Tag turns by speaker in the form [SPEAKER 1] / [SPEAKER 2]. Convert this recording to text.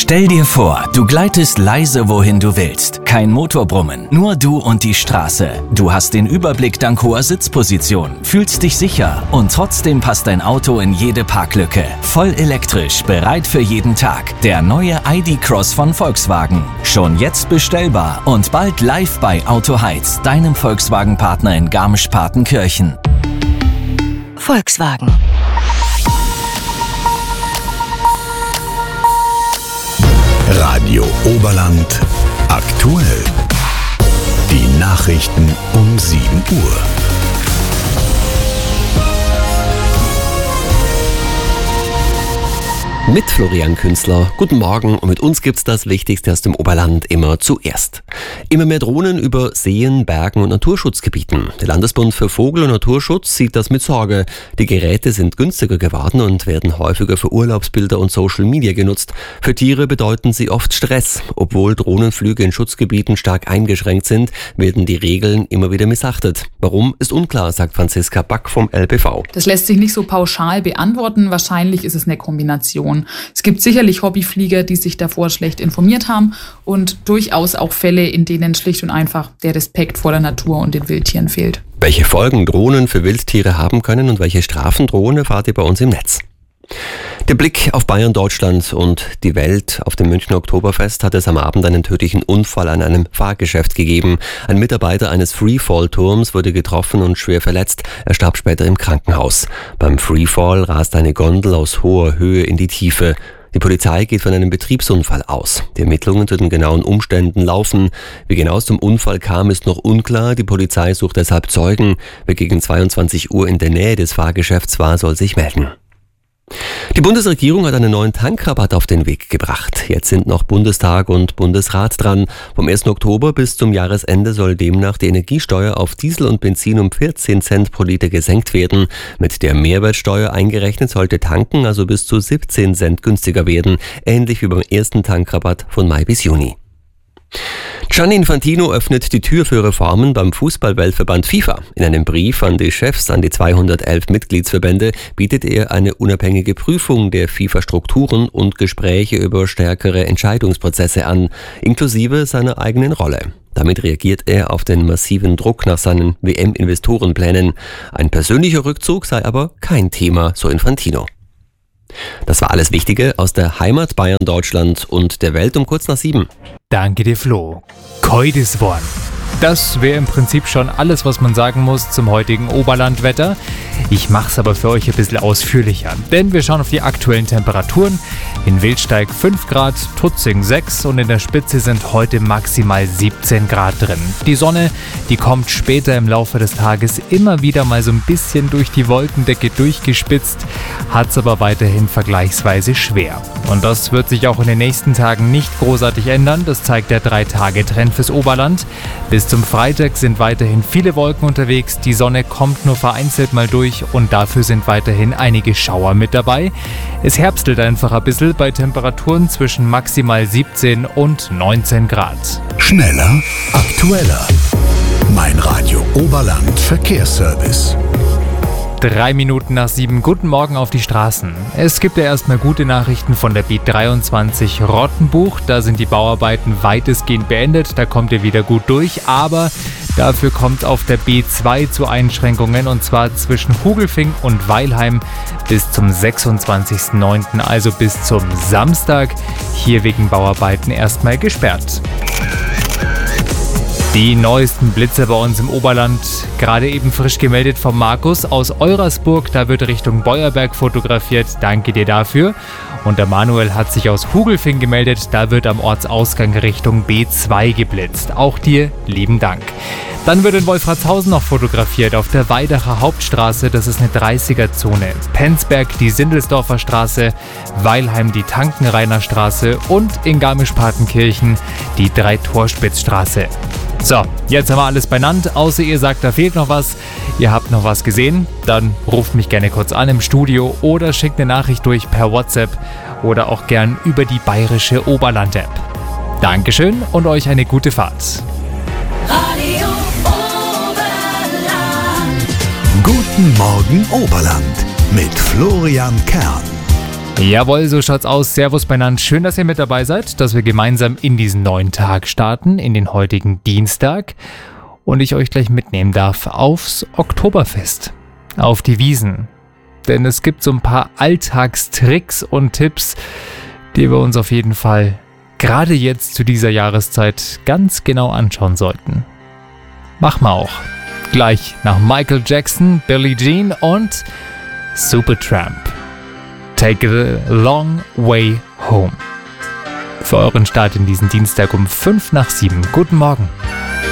[SPEAKER 1] Stell dir vor, du gleitest leise wohin du willst. Kein Motorbrummen, nur du und die Straße. Du hast den Überblick dank hoher Sitzposition, fühlst dich sicher und trotzdem passt dein Auto in jede Parklücke. Voll elektrisch, bereit für jeden Tag. Der neue ID.Cross von Volkswagen. Schon jetzt bestellbar und bald live bei Autoheiz, deinem Volkswagen-Partner in Garmisch-Partenkirchen.
[SPEAKER 2] Volkswagen.
[SPEAKER 3] Radio Oberland aktuell. Die Nachrichten um 7 Uhr.
[SPEAKER 4] Mit Florian Künstler. Guten Morgen und mit uns gibt's das Wichtigste aus dem Oberland immer zuerst. Immer mehr Drohnen über Seen, Bergen und Naturschutzgebieten. Der Landesbund für Vogel- und Naturschutz sieht das mit Sorge. Die Geräte sind günstiger geworden und werden häufiger für Urlaubsbilder und Social Media genutzt. Für Tiere bedeuten sie oft Stress. Obwohl Drohnenflüge in Schutzgebieten stark eingeschränkt sind, werden die Regeln immer wieder missachtet. Warum, ist unklar, sagt Franziska Back vom LBV.
[SPEAKER 5] Das lässt sich nicht so pauschal beantworten. Wahrscheinlich ist es eine Kombination. Es gibt sicherlich Hobbyflieger, die sich davor schlecht informiert haben und durchaus auch Fälle, in denen schlicht und einfach der Respekt vor der Natur und den Wildtieren fehlt.
[SPEAKER 4] Welche Folgen Drohnen für Wildtiere haben können und welche Strafen drohen, erfahrt ihr bei uns im Netz. Der Blick auf Bayern, Deutschland und die Welt. Auf dem Münchner Oktoberfest hat es am Abend einen tödlichen Unfall an einem Fahrgeschäft gegeben. Ein Mitarbeiter eines Freefall-Turms wurde getroffen und schwer verletzt. Er starb später im Krankenhaus. Beim Freefall rast eine Gondel aus hoher Höhe in die Tiefe. Die Polizei geht von einem Betriebsunfall aus. Die Ermittlungen zu den genauen Umständen laufen. Wie genau es zum Unfall kam, ist noch unklar. Die Polizei sucht deshalb Zeugen. Wer gegen 22 Uhr in der Nähe des Fahrgeschäfts war, soll sich melden. Die Bundesregierung hat einen neuen Tankrabatt auf den Weg gebracht. Jetzt sind noch Bundestag und Bundesrat dran. Vom 1. Oktober bis zum Jahresende soll demnach die Energiesteuer auf Diesel und Benzin um 14 Cent pro Liter gesenkt werden. Mit der Mehrwertsteuer eingerechnet sollte tanken also bis zu 17 Cent günstiger werden. Ähnlich wie beim ersten Tankrabatt von Mai bis Juni. Gianni Infantino öffnet die Tür für Reformen beim Fußball-Weltverband FIFA. In einem Brief an die Chefs, an die 211 Mitgliedsverbände, bietet er eine unabhängige Prüfung der FIFA-Strukturen und Gespräche über stärkere Entscheidungsprozesse an, inklusive seiner eigenen Rolle. Damit reagiert er auf den massiven Druck nach seinen WM-Investorenplänen. Ein persönlicher Rückzug sei aber kein Thema, so Infantino. Das war alles Wichtige aus der Heimat Bayern, Deutschland und der Welt um kurz nach 7.
[SPEAKER 6] Danke dir, Flo. Keudisworn. Das wäre im Prinzip schon alles, was man sagen muss zum heutigen Oberlandwetter. Ich mache es aber für euch ein bisschen ausführlicher, denn wir schauen auf die aktuellen Temperaturen. In Wildsteig 5 Grad, Tutzing 6 und in der Spitze sind heute maximal 17 Grad drin. Die Sonne, die kommt später im Laufe des Tages immer wieder mal so ein bisschen durch die Wolkendecke durchgespitzt, hat es aber weiterhin vergleichsweise schwer. Und das wird sich auch in den nächsten Tagen nicht großartig ändern, das zeigt der 3-Tage-Trend fürs Oberland. Bis zum Freitag sind weiterhin viele Wolken unterwegs, die Sonne kommt nur vereinzelt mal durch und dafür sind weiterhin einige Schauer mit dabei. Es herbstelt einfach ein bisschen bei Temperaturen zwischen maximal 17 und 19 Grad.
[SPEAKER 3] Schneller, aktueller. Mein Radio Oberland Verkehrsservice.
[SPEAKER 6] 3 Minuten nach 7. Guten Morgen auf die Straßen. Es gibt ja erstmal gute Nachrichten von der B23 Rottenbuch. Da sind die Bauarbeiten weitestgehend beendet. Da kommt ihr wieder gut durch. Aber dafür kommt auf der B2 zu Einschränkungen. Und zwar zwischen Hugelfing und Weilheim bis zum 26.09., also bis zum Samstag. Hier wegen Bauarbeiten erstmal gesperrt. Die neuesten Blitze bei uns im Oberland, gerade eben frisch gemeldet vom Markus aus Eurasburg, da wird Richtung Beuerberg fotografiert, danke dir dafür. Und der Manuel hat sich aus Hugelfing gemeldet, da wird am Ortsausgang Richtung B2 geblitzt. Auch dir lieben Dank. Dann wird in Wolfratshausen noch fotografiert auf der Weidacher Hauptstraße, das ist eine 30er-Zone. Penzberg die Sindelsdorfer Straße, Weilheim die Tankenrainer Straße und in Garmisch-Partenkirchen die Dreitorspitzstraße. So, jetzt haben wir alles benannt, außer ihr sagt, da fehlt noch was. Ihr habt noch was gesehen? Dann ruft mich gerne kurz an im Studio oder schickt eine Nachricht durch per WhatsApp oder auch gern über die bayerische Oberland-App. Dankeschön und euch eine gute Fahrt.
[SPEAKER 2] Radio Oberland.
[SPEAKER 3] Guten Morgen Oberland mit Florian Kern.
[SPEAKER 6] Jawohl, so schaut's aus. Servus beieinander. Schön, dass ihr mit dabei seid, dass wir gemeinsam in diesen neuen Tag starten, in den heutigen Dienstag. Und ich euch gleich mitnehmen darf aufs Oktoberfest, auf die Wiesn. Denn es gibt so ein paar Alltagstricks und Tipps, die wir uns auf jeden Fall gerade jetzt zu dieser Jahreszeit ganz genau anschauen sollten. Machen wir auch. Gleich nach Michael Jackson, Billie Jean und Supertramp. Take it a long way home. Für euren Start in diesen Dienstag um 6:55. Guten Morgen.